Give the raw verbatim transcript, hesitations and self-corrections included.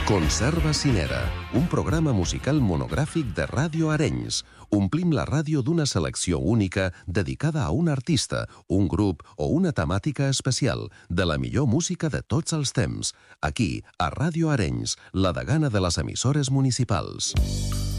Conserva Cinera, un programa musical monogràfic de Ràdio Arenys. Omplim la ràdio d'una selecció única dedicada a un artista, un grup o una temàtica especial de la millor música de tots els temps. Aquí, a Ràdio Arenys, la degana de les emissores municipals.